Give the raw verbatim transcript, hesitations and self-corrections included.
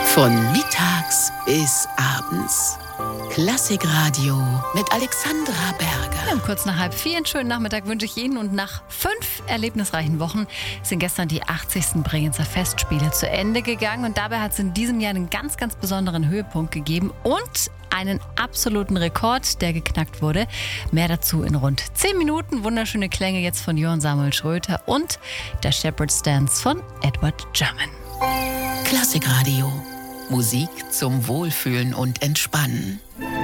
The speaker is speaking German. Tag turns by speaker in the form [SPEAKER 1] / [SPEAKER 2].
[SPEAKER 1] Von mittags bis abends. Klassikradio mit Alexandra Berger.
[SPEAKER 2] Ja, kurz nach halb vier, einen schönen Nachmittag wünsche ich Ihnen. Und nach fünf erlebnisreichen Wochen sind gestern die achtzigsten Bregenzer Festspiele zu Ende gegangen. Und dabei hat es in diesem Jahr einen ganz, ganz besonderen Höhepunkt gegeben und einen absoluten Rekord, der geknackt wurde. Mehr dazu in rund zehn Minuten. Wunderschöne Klänge jetzt von Johann Samuel Schröter und der Shepherd's Dance von Edward German.
[SPEAKER 1] Klassikradio. Musik zum Wohlfühlen und Entspannen.